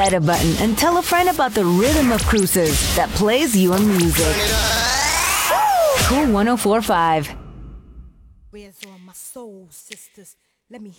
Hit a button and tell a friend about the rhythm of Cruises that plays your music. Cool 104.5. Where's all my soul sisters? Let me